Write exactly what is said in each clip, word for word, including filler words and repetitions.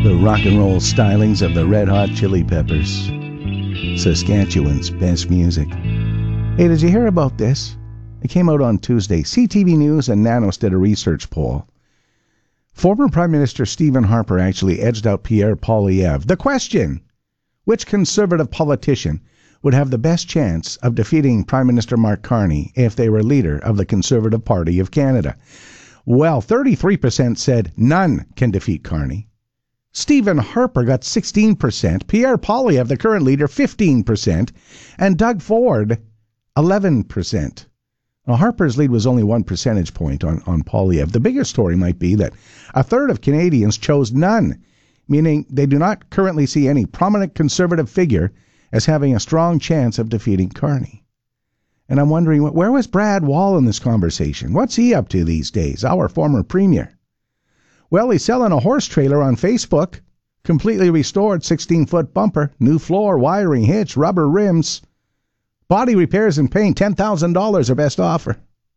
The rock and roll stylings of the Red Hot Chili Peppers. Saskatchewan's best music. Hey, did you hear about this? It came out on Tuesday. C T V News and Nanos did a research poll. Former Prime Minister Stephen Harper actually edged out Pierre Poilievre. The question: which Conservative politician would have the best chance of defeating Prime Minister Mark Carney if they were leader of the Conservative Party of Canada? Well, thirty-three percent said none can defeat Carney. Stephen Harper got sixteen percent, Pierre Poilievre, the current leader, fifteen percent, and Doug Ford, eleven percent. Now, Harper's lead was only one percentage point on, on Poilievre. The bigger story might be that a third of Canadians chose none, meaning they do not currently see any prominent Conservative figure as having a strong chance of defeating Carney. And I'm wondering, where was Brad Wall in this conversation? What's he up to these days, our former premier? Well, he's selling a horse trailer on Facebook. Completely restored sixteen-foot bumper, new floor, wiring, hitch, rubber rims. Body repairs and paint, ten thousand dollars are best offer.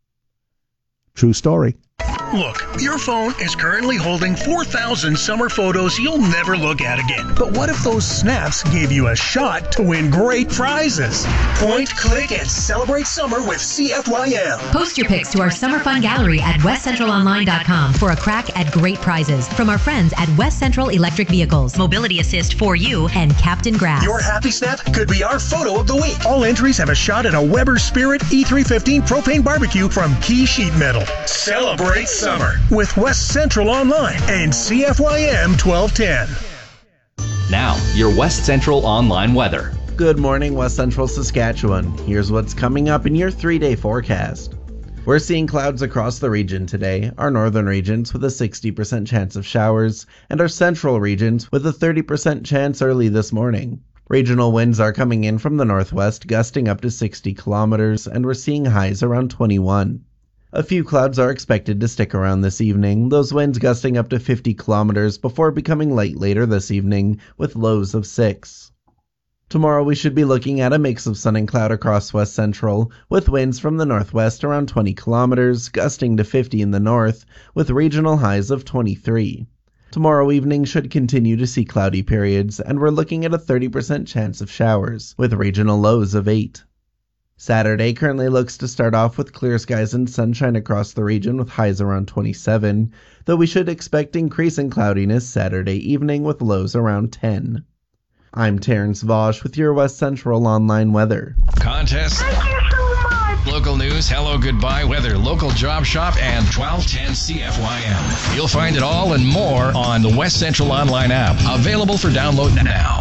True story. Look, your phone is currently holding four thousand summer photos you'll never look at again. But what if those snaps gave you a shot to win great prizes? Point, click, and celebrate summer with C F Y M. Post your pics to our Summer Fun Gallery at west central online dot com for a crack at great prizes from our friends at West Central Electric Vehicles, Mobility Assist for You, and Captain Grass. Your happy snap could be our photo of the week. All entries have a shot at a Weber Spirit E three fifteen propane barbecue from Key Sheet Metal. Celebrate summer with West Central Online and C F Y M twelve ten. Now, your West Central Online weather. Good morning, West Central Saskatchewan. Here's what's coming up in your three-day forecast. We're seeing clouds across the region today, our northern regions with a sixty percent chance of showers, and our central regions with a thirty percent chance early this morning. Regional winds are coming in from the northwest, gusting up to sixty kilometers, and we're seeing highs around twenty-one. A few clouds are expected to stick around this evening, those winds gusting up to fifty kilometers before becoming light later this evening with lows of six. Tomorrow we should be looking at a mix of sun and cloud across West Central, with winds from the northwest around twenty kilometers, gusting to fifty in the north, with regional highs of twenty-three. Tomorrow evening should continue to see cloudy periods, and we're looking at a thirty percent chance of showers, with regional lows of eight. Saturday currently looks to start off with clear skies and sunshine across the region with highs around twenty-seven, though we should expect increasing cloudiness Saturday evening with lows around ten. I'm Terrence Vosch with your West Central Online weather. Contest. Thank you so much. Local news, hello, goodbye, weather, local job shop, and twelve ten C F Y M. You'll find it all and more on the West Central Online app, available for download now.